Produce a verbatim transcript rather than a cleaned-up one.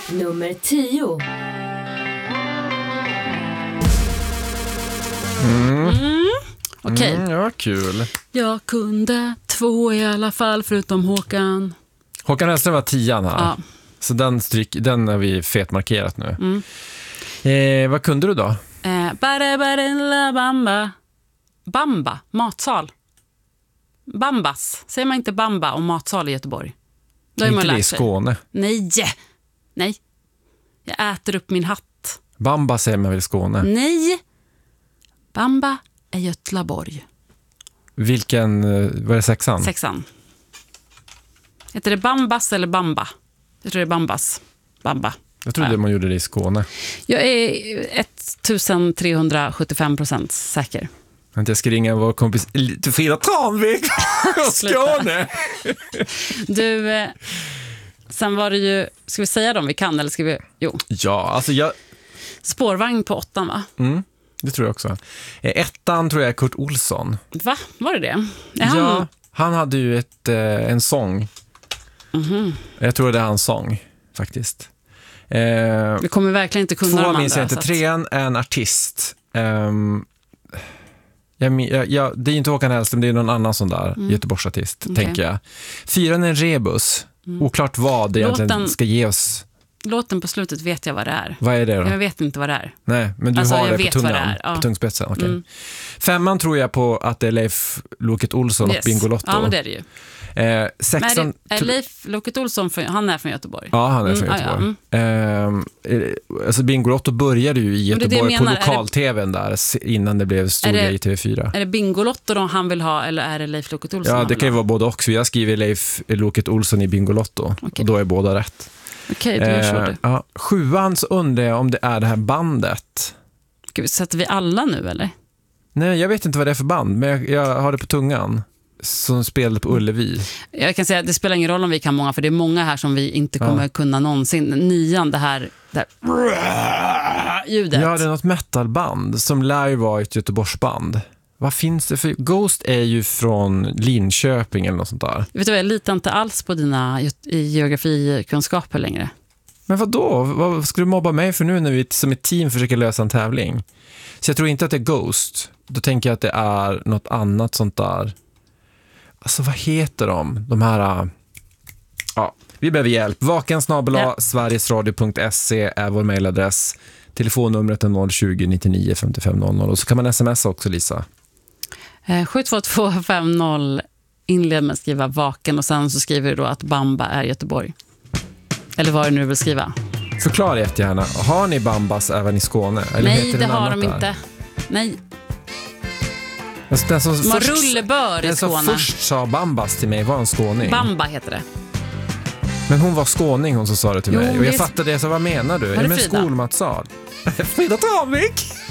Nummer tio. Mm. Mm. Okej. Okay. Mm, ja, kul. Jag kunde två i alla fall, förutom Håkan. Håkan Hellström var tian här. Ja. Så den, stryk, den har vi fetmarkerat nu. Mm. Eh, vad kunde du då? Eh, bare, bare, la, bamba. Bamba, matsal. Bambas. Säger man inte bamba om matsal i Göteborg? Då är man inte det i lärt sig. Skåne. Nej. Nej. Jag äter upp min hatt. Bamba säger man väl i Skåne. Nej. Bamba är Götlaborg. Vilken, vad är det, sexan? Sexan. Heter det Bambas eller Bamba? Jag tror det är Bambas. Bamba. Jag trodde ja. man gjorde det i Skåne. Jag är tretiosexhundrasjuttiofem procent säker. Jag ska ringa vår kompis Frida Tranvik och Skåne. Du, eh, sen var det ju, ska vi säga dem vi kan eller ska vi, jo. Ja, alltså jag... Spårvagn på åttan, va? Mm, det tror jag också. Ettan tror jag är Kurt Olsson. Va? Var det det? Är han... Ja, han hade ju ett, eh, en sång. Mm-hmm. Jag tror det är hans sång, faktiskt. Eh, vi kommer verkligen inte kunna två de andra. minns jag inte. Att... Trean är en artist. Um, jag, jag, jag, det är inte Håkan Hellström, det är någon annan sån där mm. Göteborgsartist, okay. tänker jag. Fyran är en rebus. Mm. Oklart vad det Låten, egentligen ska ge oss. Låten på slutet vet jag vad det är. Vad är det då? Jag vet inte vad det är. Nej, men du alltså, har jag det vet på tungan, vad det är. Ja. på tungspetsen. Okay. Mm. Femman tror jag på att det är Leif Loket Olsson yes. och Bingolotto. Ja, men det är det ju. Eh, sexan, men är, är Leif Loket Olsson, för, han är från Göteborg? Ja, han är från mm, Göteborg. Ah, ja. mm. eh, alltså Bingolotto började ju i Göteborg på lokal-tvn där innan det blev stor grej i T V fyra. Är det Bingolotto då han vill ha eller är det Leif Loket Olsson? Ja, det kan ju vara både också. Jag skriver Leif Loket Olsson i Bingolotto okay. och då är båda rätt. Okej, okay, du gör så eh, det. Ja, sjuan så undrar jag om det är det här bandet. Ska vi, sätter vi alla nu eller? Nej, jag vet inte vad det är för band, men jag, jag har det på tungan. Som spelade på Ullevi. Jag kan säga att det spelar ingen roll om vi kan många, för det är många här som vi inte kommer ja. kunna någonsin. Nian, det här, det här ljudet. Ja, det är något metalband som lär ju vara ett Göteborgsband. Vad finns det för... Ghost är ju från Linköping eller något sånt där. Vet du vad, jag litar inte alls på dina geografikunskaper längre. Men vad då? Vad ska du mobba mig för nu när vi som ett team försöker lösa en tävling? Så jag tror inte att det är Ghost. Då tänker jag att det är något annat sånt där. Alltså vad heter de? De här... Ja, vi behöver hjälp. Vaken snabel-a ja. sverigesradio punkt se är vår mejladress. Telefonnumret är noll tjugo nittionio femtiofem noll noll. Och så kan man smsa också, Lisa. Eh, sju två två fem noll. Inled med att skriva vaken och sen så skriver du då att Bamba är Göteborg. Eller vad är det nu du vill skriva? Förklara jättegärna. Har ni Bambas även i Skåne? Eller nej, det har de där? inte. Nej. Den som Man först, rullebör i den som Skåne. först sa Bambas till mig var en skåning. Bamba heter det. Men hon var skåning, hon som sa det till jo, mig. Och jag det... fattade det, så vad menar du? Är det med skolmatsal? Frida Tranvik!